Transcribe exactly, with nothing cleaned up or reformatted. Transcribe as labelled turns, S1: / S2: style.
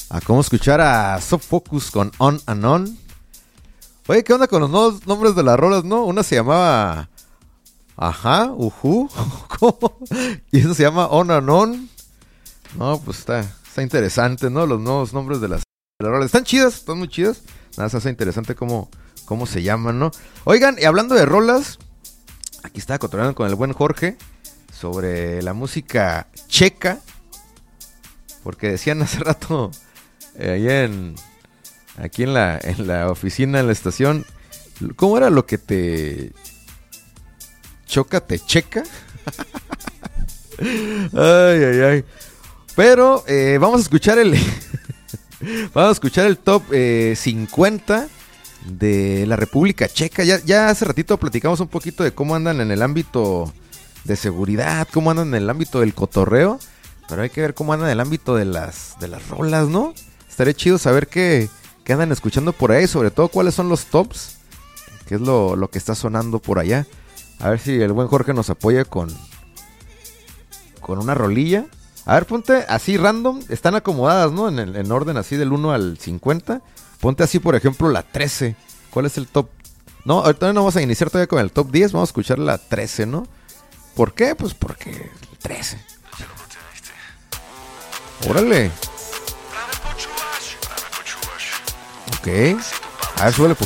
S1: Acabamos de escuchar a Soft Focus con On and On. Oye, ¿qué onda con los nuevos nombres de las rolas, no? Una se llamaba Ajá, Ujú, ¿cómo? Y eso se llama On and On. No, pues está, está interesante, ¿no? Los nuevos nombres de las, de las rolas. Están chidas, están muy chidas. Nada, se hace interesante cómo, cómo se llaman, ¿no? Oigan, y hablando de rolas, aquí estaba cotorreando con el buen Jorge sobre la música checa. Porque decían hace rato, eh, allá en, aquí en la, en la oficina, en la estación, ¿cómo era lo que te choca, te checa? Ay, ay, ay. Pero eh, vamos a escuchar el vamos a escuchar el top eh, cincuenta de la República Checa. Ya, ya hace ratito platicamos un poquito de cómo andan en el ámbito de seguridad, cómo andan en el ámbito del cotorreo. Pero hay que ver cómo andan en el ámbito de las, de las rolas, ¿no? Estaría chido saber qué, qué andan escuchando por ahí, sobre todo cuáles son los tops, qué es lo, lo que está sonando por allá. A ver si el buen Jorge nos apoya con, con una rolilla. A ver, ponte así random, están acomodadas, ¿no? En, el, en orden así del uno al cincuenta. Ponte así, por ejemplo, la trece. ¿Cuál es el top? No, ahorita no vamos a iniciar todavía con el top diez, vamos a escuchar la trece, ¿no? ¿Por qué? Pues porque el trece. Órale. Ok. A ver, súbele poquito.